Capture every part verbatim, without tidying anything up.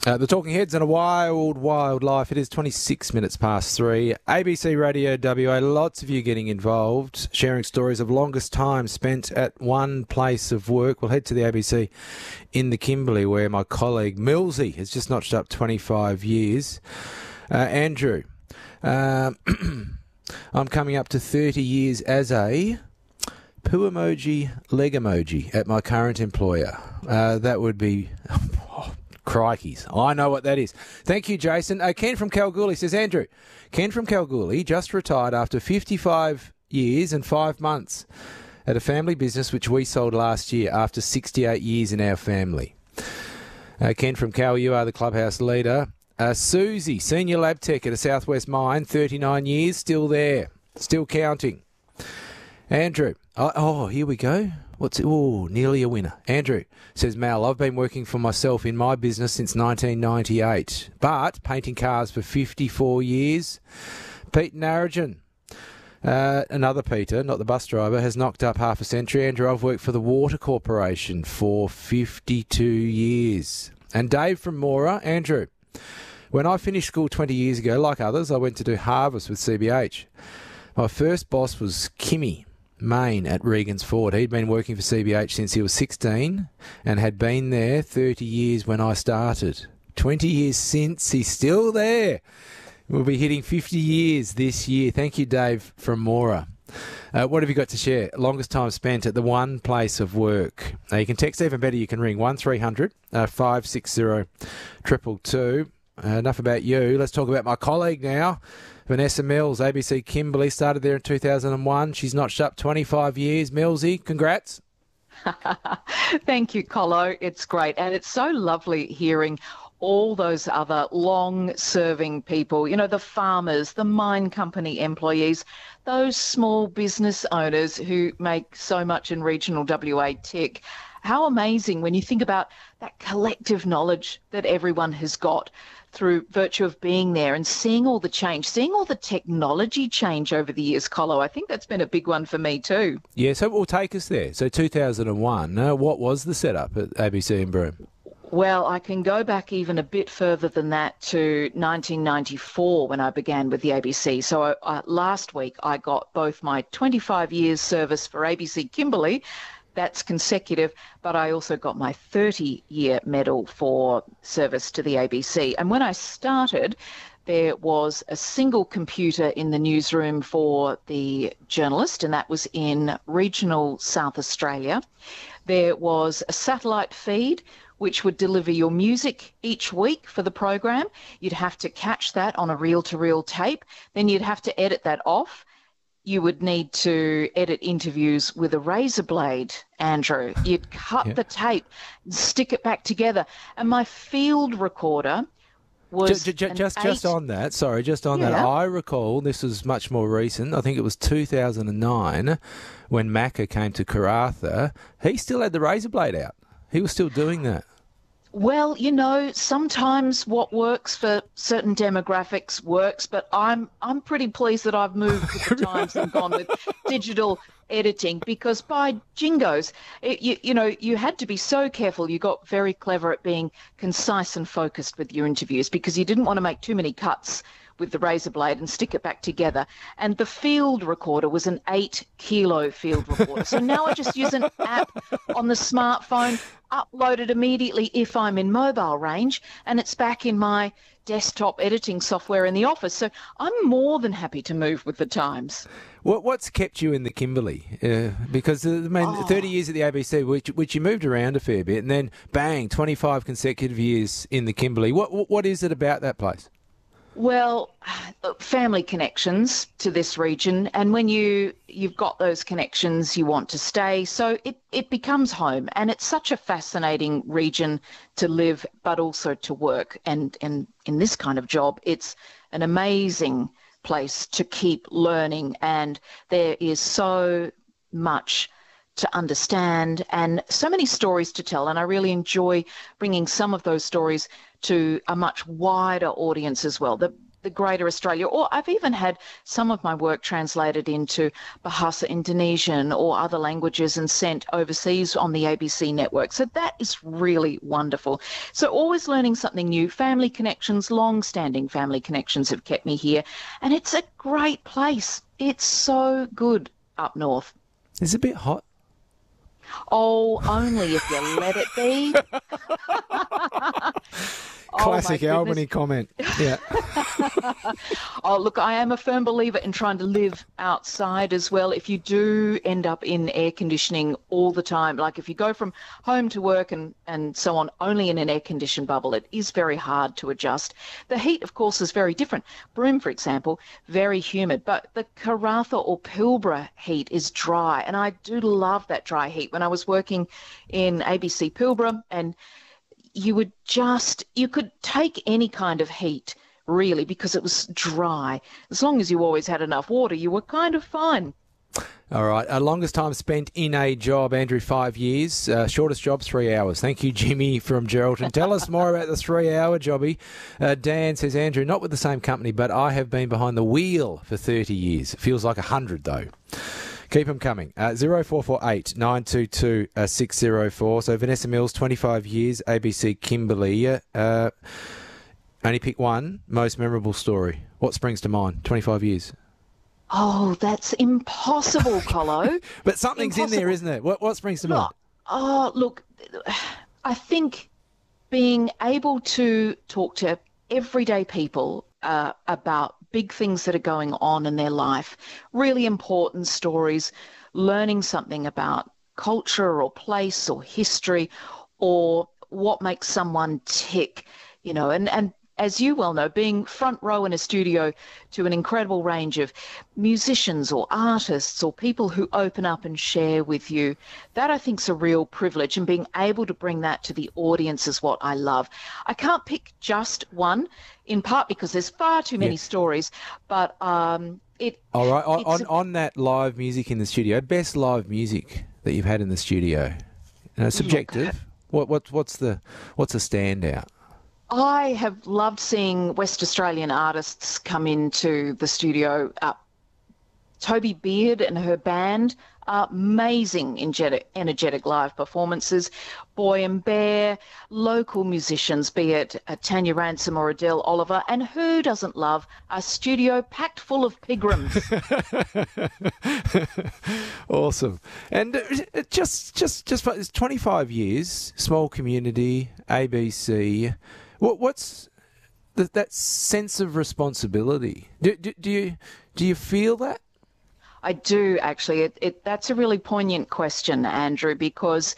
Uh, the Talking Heads and a wild, wild life. It is twenty-six minutes past three. A B C Radio W A, lots of you getting involved, sharing stories of longest time spent at one place of work. We'll head to the A B C in the Kimberley, where my colleague Millsy has just notched up twenty-five years. Uh, Andrew, uh, I'm coming up to thirty years as a poo emoji, leg emoji at my current employer. Uh, that would be... Crikeys. I know what that is. Thank you, Jason. Uh, Ken from Kalgoorlie says, Andrew, Ken from Kalgoorlie just retired after fifty-five years and five months at a family business which we sold last year after sixty-eight years in our family. Uh, Ken from Cal, you are the clubhouse leader. Uh, Susie, senior lab tech at a Southwest mine, thirty-nine years, still there, still counting. Andrew, oh, oh here we go. What's it? Oh, nearly a winner. Andrew says, Mal, I've been working for myself in my business since nineteen ninety-eight, but painting cars for fifty-four years. Pete Narragin, uh, another Peter, not the bus driver, has knocked up half a century. Andrew, I've worked for the Water Corporation for fifty-two years. And Dave from Mora, Andrew, when I finished school twenty years ago, like others, I went to do harvest with C B H. My first boss was Kimmy Main at Regan's Ford. He'd been working for C B H since he was sixteen and had been there thirty years when I started. twenty years since, he's still there. We'll be hitting fifty years this year. Thank you, Dave from Mora. Uh, what have you got to share? Longest time spent at the one place of work. Uh, you can text, even better, you can ring one three hundred, five six zero, two two two. Uh, enough about you. Let's talk about my colleague now. Vanessa Mills, A B C Kimberley, started there in two thousand one. She's notched up twenty-five years. Millsy, congrats. Thank you, Colo. It's great. And it's so lovely hearing all those other long-serving people, you know, the farmers, the mine company employees, those small business owners who make so much in regional W A tick. How amazing when you think about that collective knowledge that everyone has got through virtue of being there and seeing all the change, seeing all the technology change over the years, Colo. I think that's been a big one for me too. Yeah, so it will take us there. So two thousand one, uh, what was the setup at A B C in Broome? Well, I can go back even a bit further than that to nineteen ninety-four when I began with the A B C. So uh, last week I got both my twenty-five years service for A B C Kimberley, that's consecutive, but I also got my thirty-year medal for service to the A B C. And when I started, there was a single computer in the newsroom for the journalist, and that was in regional South Australia. There was a satellite feed which would deliver your music each week for the program. You'd have to catch that on a reel-to-reel tape. Then you'd have to edit that off. You would need to edit interviews with a razor blade, Andrew. You'd cut yeah. the tape, stick it back together. And my field recorder was Just, just, just, eight... just on that, sorry, just on yeah. that, I recall, this was much more recent, I think it was two thousand nine, when Macca came to Karratha, he still had the razor blade out. He was still doing that. Well, you know, sometimes what works for certain demographics works, but I'm I'm pretty pleased that I've moved with the times and gone with digital editing, because by jingos, it, you, you know, you had to be so careful. You got very clever at being concise and focused with your interviews because you didn't want to make too many cuts with the razor blade and stick it back together. And the field recorder was an eight kilo field recorder. So now I just use an app on the smartphone, upload it immediately if I'm in mobile range, and it's back in my desktop editing software in the office. So I'm more than happy to move with the times. What, what's kept you in the Kimberley? Uh, because, uh, I mean, oh. thirty years at the A B C, which, which you moved around a fair bit, and then, bang, twenty-five consecutive years in the Kimberley. What What is it about that place? Well, family connections to this region, and when you, you've got those connections, you want to stay, so it, it becomes home, and it's such a fascinating region to live but also to work, and, and in this kind of job, it's an amazing place to keep learning, and there is so much to understand and so many stories to tell, and I really enjoy bringing some of those stories to a much wider audience as well. The the greater Australia, or I've even had some of my work translated into Bahasa Indonesian or other languages and sent overseas on the A B C network. So that is really wonderful. So always learning something new. Family connections, long-standing family connections have kept me here. And it's a great place. It's so good up north. It's a bit hot. Oh, only if you let it be. Classic oh Albany comment. Yeah. Oh, look, I am a firm believer in trying to live outside as well. If you do end up in air conditioning all the time, like if you go from home to work and, and so on, only in an air-conditioned bubble, it is very hard to adjust. The heat, of course, is very different. Broome, for example, very humid, but the Karratha or Pilbara heat is dry, and I do love that dry heat. When I was working in A B C Pilbara, and you would just, you could take any kind of heat, really, because it was dry. As long as you always had enough water, you were kind of fine. All right. Uh, longest time spent in a job, Andrew, five years. Uh, shortest job, three hours. Thank you, Jimmy from Geraldton. Tell us more about the three-hour jobby. Uh, Dan says, Andrew, not with the same company, but I have been behind the wheel for thirty years. It feels like one hundred, though. Keep them coming. Uh, zero four four eight nine two two six zero four. So Vanessa Mills, twenty-five years, A B C Kimberley. Uh, only pick one most memorable story. What springs to mind? twenty-five years. Oh, that's impossible, Colo. But something's impossible in there, isn't it? What, what springs to mind? Oh, look, I think being able to talk to everyday people uh, about big things that are going on in their life, really important stories, learning something about culture or place or history or what makes someone tick, you know, and, and as you well know, being front row in a studio to an incredible range of musicians or artists or people who open up and share with you, that I think is a real privilege, and being able to bring that to the audience is what I love. I can't pick just one, in part because there's far too many yeah. stories, but um, it... All right, on, on, on that live music in the studio, best live music that you've had in the studio, you know, subjective, look, what, what, what's the what's a standout? I have loved seeing West Australian artists come into the studio. Uh, Toby Beard and her band, uh, amazing energetic, energetic live performances. Boy and Bear, local musicians, be it uh, Tanya Ransom or Adele Oliver, and who doesn't love a studio packed full of Pigrams? Awesome. And uh, just, just, just for twenty-five years, small community, A B C. What, what's the, that sense of responsibility? Do, do, do you do you feel that? I do, actually. It, it, that's a really poignant question, Andrew, because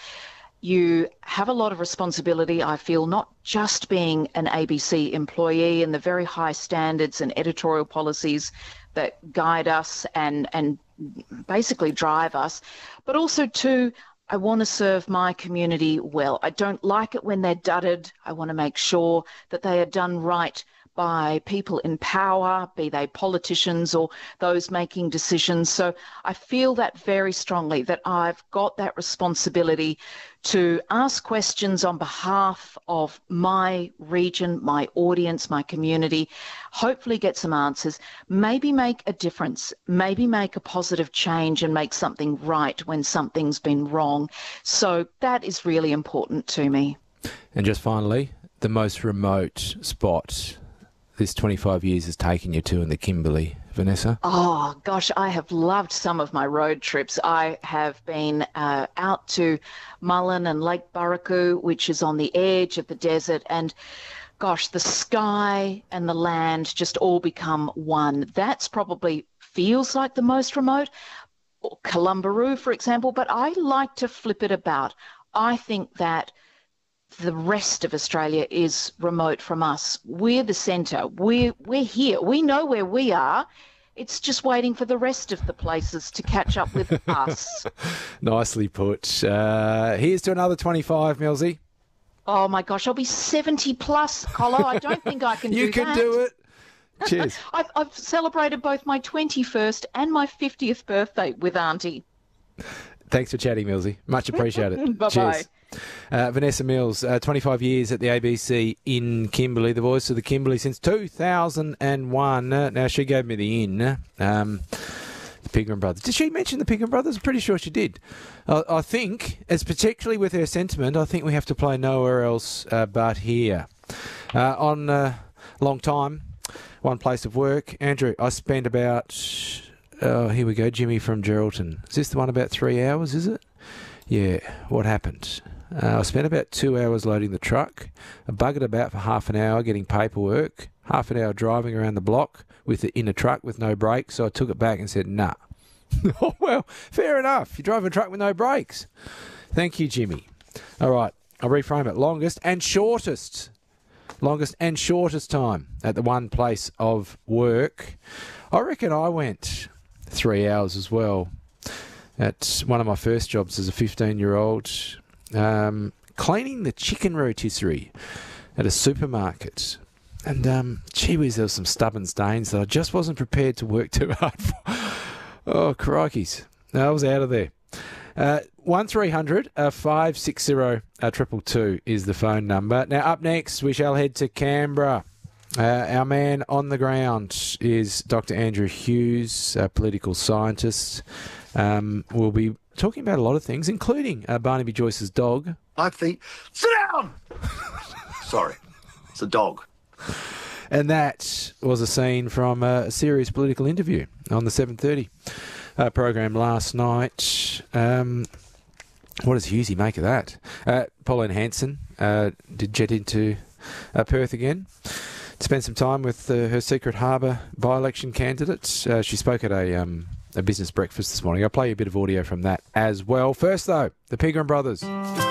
you have a lot of responsibility, I feel, not just being an A B C employee and the very high standards and editorial policies that guide us and, and basically drive us, but also to I want to serve my community well. I don't like it when they're dudded. I want to make sure that they are done right by people in power, be they politicians or those making decisions. So I feel that very strongly, that I've got that responsibility to ask questions on behalf of my region, my audience, my community, hopefully get some answers, maybe make a difference, maybe make a positive change and make something right when something's been wrong. So that is really important to me. And just finally, the most remote spot this twenty-five years has taken you to in the Kimberley, Vanessa? Oh, gosh, I have loved some of my road trips. I have been uh, out to Mullen and Lake Burraku, which is on the edge of the desert, and gosh, the sky and the land just all become one. That's probably feels like the most remote. Or Columbaroo, for example, but I like to flip it about. I think that the rest of Australia is remote from us. We're the centre. We're, we're here. We know where we are. It's just waiting for the rest of the places to catch up with us. Nicely put. Uh, here's to another twenty-five, Millsy. Oh, my gosh. I'll be seventy plus, Colo. I don't think I can you do can that. You can do it. Cheers. I've, I've celebrated both my twenty-first and my fiftieth birthday with Auntie. Thanks for chatting, Millsy. Much appreciated. Bye-bye. Cheers. Uh, Vanessa Mills, uh, twenty-five years at the A B C in Kimberley, the voice of the Kimberley since two thousand one. Uh, now, she gave me the in. Um, the Pigram Brothers. Did she mention the Pigram Brothers? I'm pretty sure she did. Uh, I think, as particularly with her sentiment, I think we have to play Nowhere Else uh, But Here. Uh, on uh, Long Time, One Place of Work. Andrew, I spent about... Oh, here we go, Jimmy from Geraldton. Is this the one about three hours, is it? Yeah, what happened? Uh, I spent about two hours loading the truck. I buggered about for half an hour getting paperwork. Half an hour driving around the block with it in a truck with no brakes. So I took it back and said, nah. Oh, well, fair enough. You drive a truck with no brakes. Thank you, Jimmy. All right, I'll reframe it. Longest and shortest. Longest and shortest time at the one place of work. I reckon I went three hours as well. At one of my first jobs as a fifteen-year-old, um, cleaning the chicken rotisserie at a supermarket. And, um, gee whiz, there were some stubborn stains that I just wasn't prepared to work too hard for. Oh, crikeys. No, I was out of there. Uh, one three hundred five six zero two two two is the phone number. Now, up next, we shall head to Canberra. Uh, our man on the ground is Doctor Andrew Hughes, a political scientist. Um, we'll be talking about a lot of things, including uh, Barnaby Joyce's dog. I think... Sit down! Sorry, it's a dog. And that was a scene from a serious political interview on the seven thirty uh, program last night. Um, what does Hughesy make of that? Uh, Pauline Hanson uh, did jet into uh, Perth again. Spent some time with uh, her Secret Harbour by-election candidate. Uh, she spoke at a um, a business breakfast this morning. I'll play you a bit of audio from that as well. First, though, the Pigram Brothers.